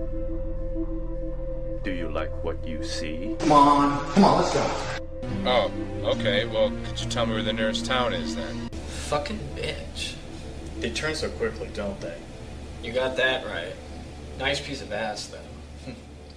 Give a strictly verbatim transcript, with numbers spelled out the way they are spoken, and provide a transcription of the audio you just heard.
Do you like what you see? Come on, come on, let's go. Oh, okay, well, could you tell me where the nearest town is then? Fucking bitch. They turn so quickly, don't they? You got that right. Nice piece of ass, though.